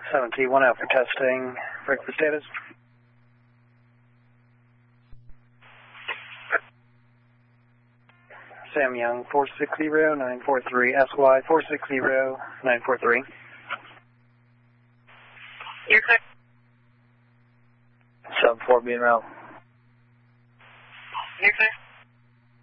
7T1 out for testing. Breakfast status. Sam Young, 460-943, SY 460-943. You're clear. Sub 4 being route. You're clear.